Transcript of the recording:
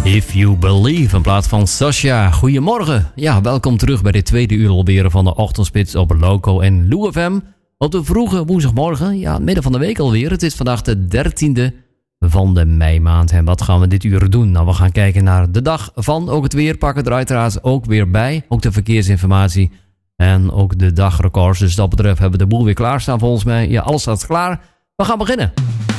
If You Believe in plaats van Sasha. Goedemorgen. Ja, welkom terug bij dit tweede uur alweer van de Ochtendspits op Loco en Lou FM. Op de vroege woensdagmorgen, ja, midden van de week alweer. Het is vandaag de 13e van de meimaand. En wat gaan we dit uur doen? Nou, we gaan kijken naar de dag van. Ook het weer pakken er uiteraard ook weer bij. Ook de verkeersinformatie en ook de dagrecords. Dus dat betreft hebben we de boel weer klaarstaan volgens mij. Ja, alles staat klaar. We gaan beginnen.